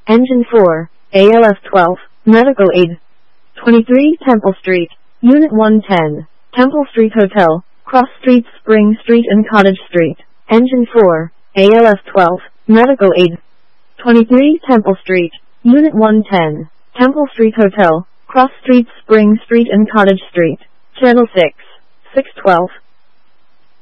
Engine 4, ALF 12, Medical Aid. 23 Temple Street, Unit 110, Temple Street Hotel, Cross Street, Spring Street and Cottage Street. Engine 4, ALF 12, Medical Aid. 23 Temple Street, Unit 110, Temple Street Hotel, Cross Street, Spring Street and Cottage Street. Channel 6, 612.